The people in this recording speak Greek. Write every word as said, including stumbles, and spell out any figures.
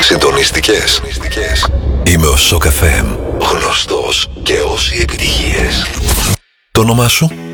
Συντονίστηκες. Είμαι ο Σοκ εφ εμ, γνωστός και όσοι επιτυχίες. Το όνομά σου?